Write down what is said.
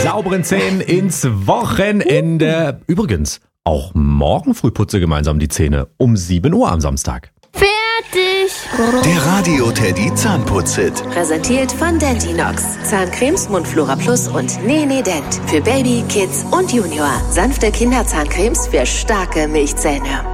sauberen Zähnen ins Wochenende. Übrigens, auch morgen früh putze gemeinsam die Zähne um 7 Uhr am Samstag. Fertig! Der Radio Teddy Zahnputz-Hit. Präsentiert von Dentinox. Zahncremes Mundflora Plus und Nene Dent. Für Baby, Kids und Junior. Sanfte Kinderzahncremes für starke Milchzähne.